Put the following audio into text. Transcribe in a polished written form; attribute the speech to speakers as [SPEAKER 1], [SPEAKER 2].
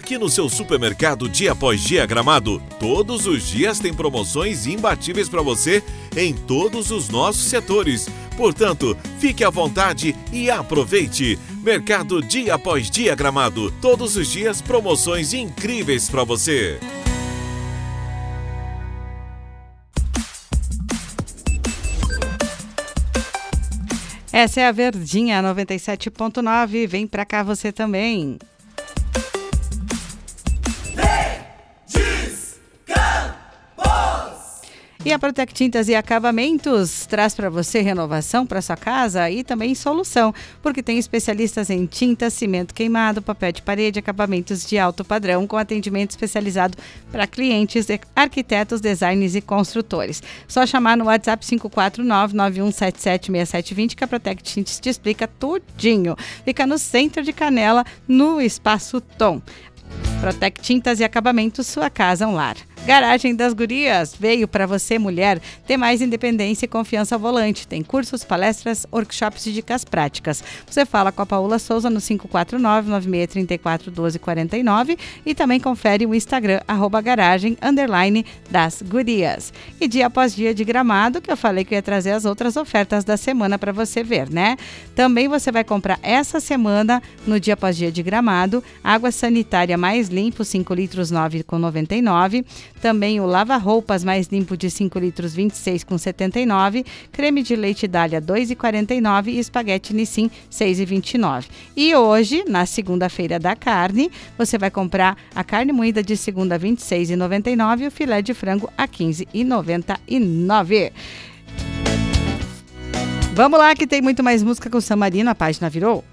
[SPEAKER 1] Aqui no seu supermercado Dia Após Dia Gramado, todos os dias tem promoções imbatíveis para você em todos os nossos setores. Portanto, fique à vontade e aproveite. Mercado Dia Após Dia Gramado, todos os dias promoções incríveis para você.
[SPEAKER 2] Essa é a Verdinha 97.9, vem pra cá você também. E a Protec Tintas e Acabamentos traz para você renovação para sua casa e também solução, porque tem especialistas em tinta, cimento queimado, papel de parede, acabamentos de alto padrão, com atendimento especializado para clientes, arquitetos, designers e construtores. Só chamar no WhatsApp 549-9177-6720 que a Protec Tintas te explica tudinho. Fica no centro de Canela, no Espaço Tom. Protec Tintas e Acabamentos, sua casa um lar. Garagem das Gurias, veio para você, mulher, ter mais independência e confiança ao volante. Tem cursos, palestras, workshops e dicas práticas. Você fala com a Paula Souza no 549-9634-1249 e também confere o Instagram, @garagem_das Gurias. E dia após dia de Gramado, que eu falei que eu ia trazer as outras ofertas da semana para você ver, né? Também você vai comprar essa semana, no dia após dia de Gramado, água sanitária mais limpo, 5 litros, 9,99. Também o lava-roupas mais limpo de 5 litros, 26,79. Creme de leite Dália, 2,49. E espaguete Nissin, 6,29. E hoje, na segunda-feira da carne, você vai comprar a carne moída de segunda, 26,99. E o filé de frango a 15,99. Vamos lá que tem muito mais música com o Samarino, a página virou.